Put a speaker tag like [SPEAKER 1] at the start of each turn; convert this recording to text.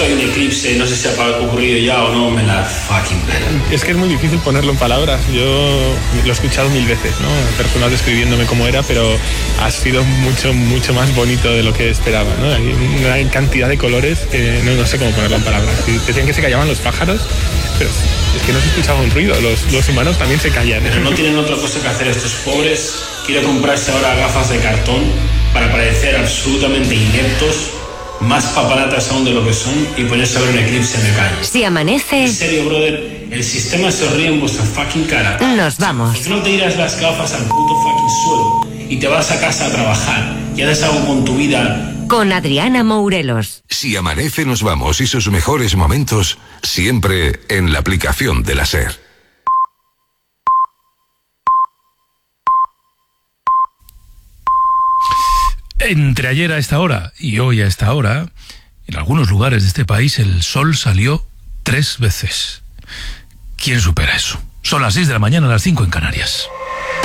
[SPEAKER 1] justo hay un eclipse, no sé si ha ocurrido ya o no, me la fucking pela.
[SPEAKER 2] Es que es muy difícil ponerlo en palabras. Yo lo he escuchado 1000 veces, ¿no? Personas describiéndome cómo era, pero ha sido mucho más bonito de lo que esperaba, ¿no? Hay una cantidad de colores que no sé cómo ponerlo en palabras. Decían que se callaban los pájaros, pero es que no se escuchaba un ruido. Los humanos también se callan.
[SPEAKER 1] Pero no tienen otra cosa que hacer estos pobres. Quiero comprarse ahora gafas de cartón para parecer absolutamente ineptos, más papanatas aún de lo que son, y ponerse a ver un eclipse en la calle.
[SPEAKER 3] Si amanece...
[SPEAKER 1] En serio, brother, el sistema se ríe en vuestra fucking cara.
[SPEAKER 3] Nos vamos.
[SPEAKER 1] ¿Por qué no te tiras las gafas al puto fucking suelo y te vas a casa a trabajar y haces algo con tu vida?
[SPEAKER 3] Con Adriana Mourelos.
[SPEAKER 4] Si amanece, nos vamos, y sus mejores momentos siempre en la aplicación de la SER.
[SPEAKER 5] Entre ayer a esta hora y hoy a esta hora, en algunos lugares de este país el sol salió 3 veces. ¿Quién supera eso? Son las 6 de la mañana, las 5 en Canarias.